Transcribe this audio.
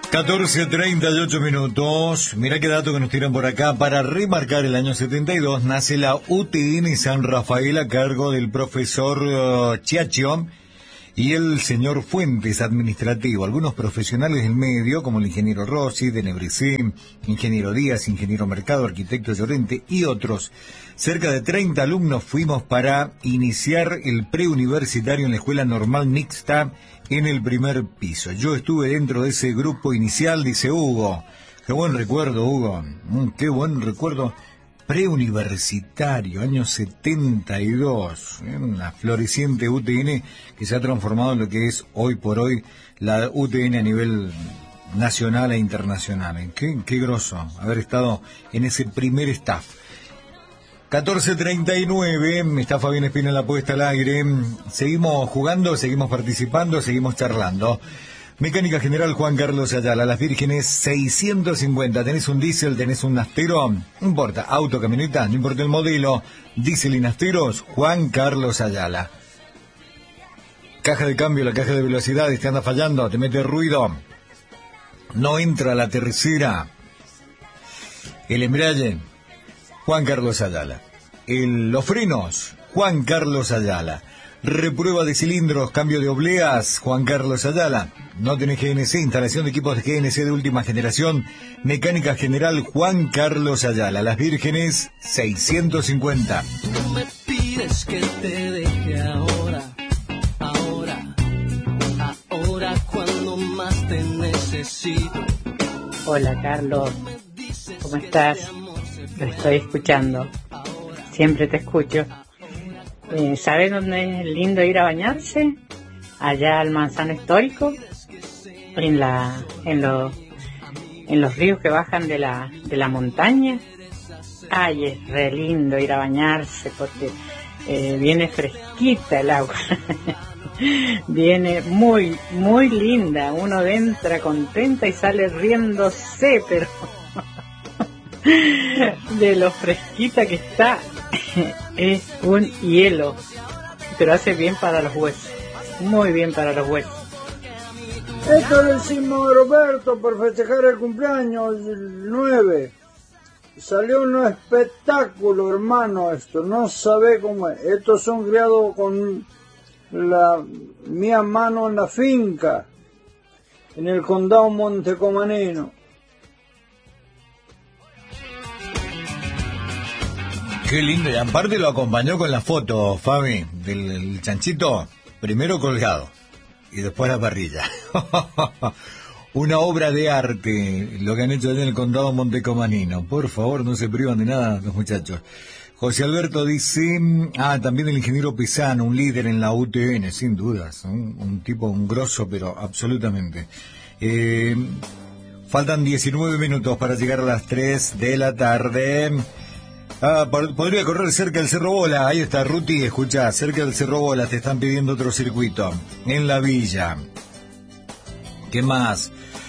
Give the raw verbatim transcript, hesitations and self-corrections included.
catorce treinta y ocho minutos. Mirá qué dato que nos tiran por acá. Para remarcar el año setenta y dos, nace la U T N San Rafael a cargo del profesor uh, Chiacho y el señor Fuentes, administrativo. Algunos profesionales del medio, como el ingeniero Rossi, de Nebrecé, ingeniero Díaz, ingeniero Mercado, arquitecto Llorente y otros. Cerca de treinta alumnos fuimos para iniciar el preuniversitario en la Escuela Normal Mixta en el primer piso. Yo estuve dentro de ese grupo inicial, dice Hugo. Qué buen recuerdo, Hugo. Mm, qué buen recuerdo. Preuniversitario, año setenta y dos. ¿eh? Una floreciente U T N que se ha transformado en lo que es hoy por hoy la U T N a nivel nacional e internacional. Qué, qué groso haber estado en ese primer staff. catorce treinta y nueve, está Fabián Espina en la puesta al aire. Seguimos jugando, seguimos participando, seguimos charlando. Mecánica General Juan Carlos Ayala, Las Vírgenes seiscientos cincuenta. ¿Tenés un diésel? ¿Tenés un nastero? No importa, auto, camioneta, no importa el modelo. Diésel y nasteros, Juan Carlos Ayala. Caja de cambio, la caja de velocidades te anda fallando, te mete ruido. No entra la tercera. El embrague, Juan Carlos Ayala. El, los frenos, Juan Carlos Ayala. Reprueba de cilindros, cambio de obleas, Juan Carlos Ayala. No tenés G N C, instalación de equipos de G N C de última generación, Mecánica General Juan Carlos Ayala. Las Vírgenes seiscientos cincuenta. No me pides que te deje ahora, ahora, ahora cuando más te necesito. Hola Carlos, ¿cómo estás? Lo estoy escuchando, siempre te escucho. Eh, ¿Sabes dónde es lindo ir a bañarse? Allá al Manzano Histórico, en la, en los, en los ríos que bajan de la, de la montaña. Ay, es re lindo ir a bañarse porque eh, viene fresquita el agua. Viene muy, muy linda. Uno entra contenta y sale riéndose, pero de lo fresquita que está. Es un hielo, pero hace bien para los huesos, muy bien para los huesos. Esto lo hicimos a Roberto por festejar el cumpleaños el nueve. Salió un espectáculo, hermano, esto, no sabe cómo es. Estos son criados con la mía mano en la finca, en el condado montecomanino. Qué lindo, y aparte lo acompañó con la foto, Fabi, del, del chanchito, primero colgado, y después la parrilla. Una obra de arte, lo que han hecho allá en el condado montecomanino. Por favor, no se privan de nada los muchachos. José Alberto dice, ah, también el ingeniero Pisano, un líder en la U T N, sin dudas, un, un tipo, un grosso, pero absolutamente. Eh, faltan diecinueve minutos para llegar a las tres de la tarde. Ah, podría correr cerca del Cerro Bola. Ahí está, Ruti, escucha, cerca del Cerro Bola te están pidiendo otro circuito. En la villa. ¿Qué más?